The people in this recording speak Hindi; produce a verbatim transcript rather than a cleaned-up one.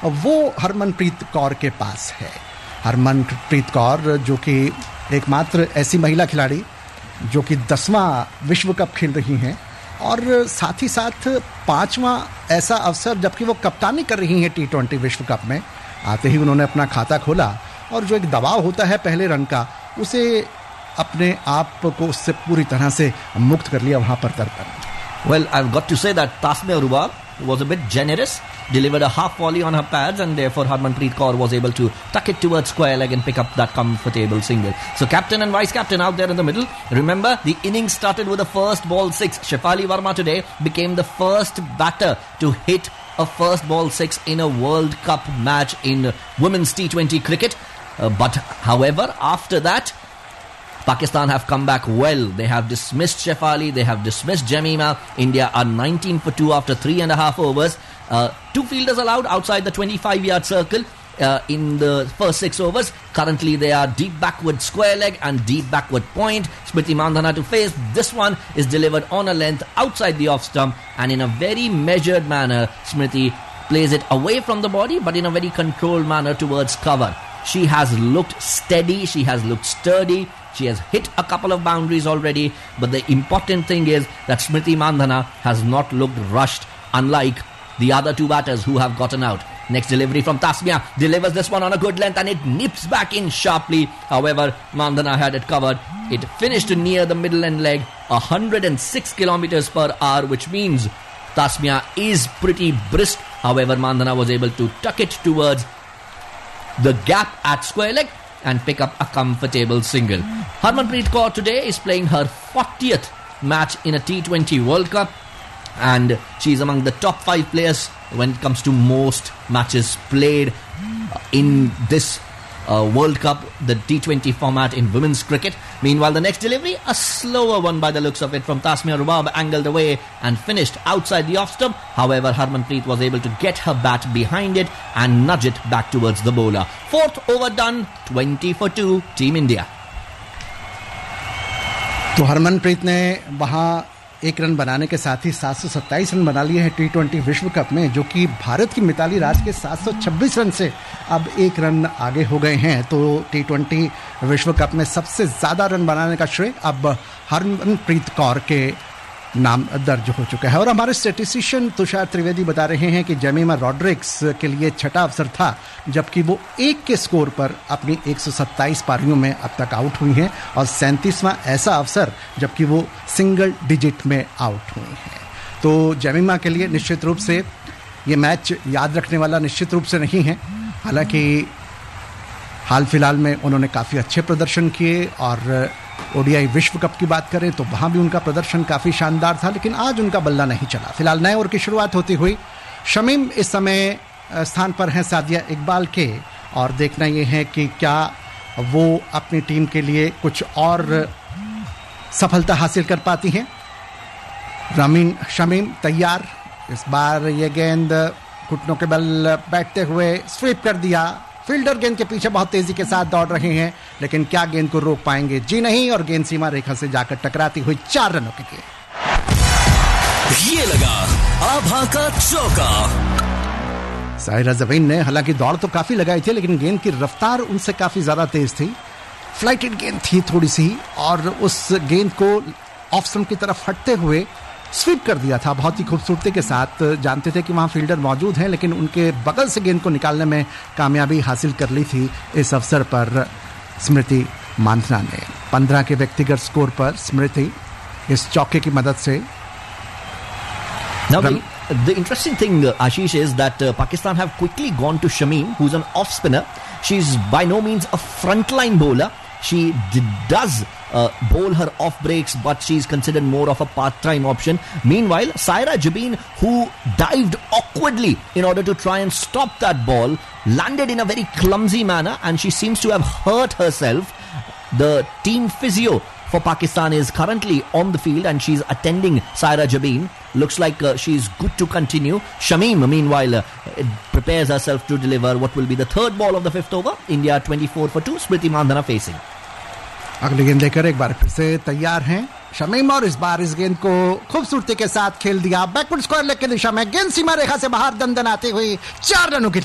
वो हरमनप्रीत कौर के पास है। हरमनप्रीत कौर जो कि एकमात्र ऐसी महिला खिलाड़ी जो कि दसवां विश्व कप खेल रही हैं और साथ ही साथ पांचवां ऐसा अवसर जबकि वो कप्तानी कर रही हैं टी ट्वेंटी विश्व कप में। आते ही उन्होंने अपना खाता खोला और जो एक दबाव होता है पहले रन का, उसे अपने आप को उससे पूरी तरह से मुक्त कर लिया वहां पर तरकर। Well, I've got to say that Tasmia Rubab was a bit generous, delivered a half volley on her pads, and therefore Harmanpreet Kaur was able to tuck it towards square leg and pick up that comfortable single. So captain and vice captain out there in the middle. Remember, the innings started with a first ball six. Shefali Verma today became the first batter to hit a first ball six in a World Cup match in women's T twenty cricket. Uh, but however, after that, Pakistan have come back well. They have dismissed Shefali, they have dismissed Jemima. India are nineteen for two after three and a half overs. Uh, two fielders allowed outside the twenty-five yard circle uh, in the first six overs. Currently they are deep backward square leg and deep backward point. Smriti Mandhana to face. This one is delivered on a length outside the off stump, and in a very measured manner Smriti plays it away from the body but in a very controlled manner towards cover. She has looked steady, she has looked sturdy. She has hit a couple of boundaries already, but the important thing is that Smriti Mandhana has not looked rushed, unlike the other two batters who have gotten out. Next delivery from Tasmia, delivers this one on a good length and it nips back in sharply. However, Mandhana had it covered. It finished near the middle end leg, one hundred six kilometers per hour, which means Tasmia is pretty brisk. However, Mandhana was able to tuck it towards the gap at square leg and pick up a comfortable single. Harmanpreet Kaur today is playing her fortieth match in a T twenty World Cup, and she's among the top five players when it comes to most matches played in this uh, World Cup, the T twenty format in women's cricket. Meanwhile, the next delivery, a slower one by the looks of it from Tasmia Rubab, angled away and finished outside the off stump. However, Harmanpreet was able to get her bat behind it and nudge it back towards the bowler. Fourth over done, twenty for two, Team India. तो हरमनप्रीत ने वहां एक रन बनाने के साथ ही सात सौ सत्ताईस रन बना लिए हैं टी ट्वेंटी विश्व कप में, जो कि भारत की मिताली राज के सात सौ छब्बीस रन से अब एक रन आगे हो गए हैं। तो टी ट्वेंटी विश्व कप में सबसे ज्यादा रन बनाने का श्रेय अब हरमनप्रीत कौर के नाम दर्ज हो चुका है। और हमारे स्टैटिस्टिशियन तुषार त्रिवेदी बता रहे हैं कि जेमिमा रॉड्रिक्स के लिए छठा अवसर था, जबकि वो एक के स्कोर पर अपनी एक सौ सत्ताईस पारियों में अब तक आउट हुई हैं, और सैंतीसवां ऐसा अवसर जबकि वो सिंगल डिजिट में आउट हुई हैं। तो जेमिमा के लिए निश्चित रूप से ये मैच याद रखने वाला निश्चित रूप से नहीं है। हालांकि हाल फिलहाल में उन्होंने काफ़ी अच्छे प्रदर्शन किए, और ओडीआई विश्व कप की बात करें तो वहां भी उनका प्रदर्शन काफी शानदार था, लेकिन आज उनका बल्ला नहीं चला। फिलहाल नए ओवर की शुरुआत होती हुई शमीम इस समय स्थान पर हैं सादिया इकबाल के, और देखना यह है कि क्या वो अपनी टीम के लिए कुछ और सफलता हासिल कर पाती हैं। रामीन शमीम तैयार, इस बार ये गेंद घुटनों के बल बैठते हुए स्वीप कर दिया। फील्डर गेंद के पीछे बहुत तेजी के साथ दौड़ रहे हैं, लेकिन क्या गेंद को रोक पाएंगे? जी नहीं, और गेंद सीमा रेखा से जाकर टकराती हुई चार रनों के लिए। ये लगा आभा का चौका। साहिरा ज़बीन ने हालांकि दौड़ तो काफी लगाई थी, लेकिन गेंद की रफ्तार उनसे काफी ज्यादा तेज थी। फ्लाइटेड गेंद थी थोड़ी सी, और उस गेंद को ऑफ स्टंप की तरफ हटते हुए स्वीप कर दिया था बहुत ही खूबसूरती के साथ। जानते थे कि वहां फील्डर मौजूद हैं, लेकिन उनके बगल से गेंद को निकालने में कामयाबी हासिल कर ली थी इस अवसर पर स्मृति मांधना ने। पंद्रह के व्यक्तिगत स्कोर पर स्मृति इस चौके की मदद से। Now the, the interesting thing, uh, Ashish, is that uh, Pakistan have quickly gone to Shamim, who's an off spinner. She's by no means a frontline bowler. She d- does uh, bowl her off breaks, but she's considered more of a part-time option. Meanwhile, Saira Jabin, who dived awkwardly in order to try and stop that ball, landed in a very clumsy manner, and she seems to have hurt herself. The team physio for Pakistan is currently on the field, and she's attending Saira Jabin. Looks like uh, she's good to continue. Shamim, meanwhile, uh, prepares herself to deliver what will be the third ball of the fifth over. India twenty-four for two, Smriti Mandhana facing. अगली गेंद लेकर एक बार फिर से तैयार हैं शमीम, और इस बार इस गेंद को खूबसूरती के साथ खेल दिया बैकवर्ड स्क्वायर लेग की दिशा में। गेंद सीमा रेखा से बाहर दंदनाती हुई चार रनों की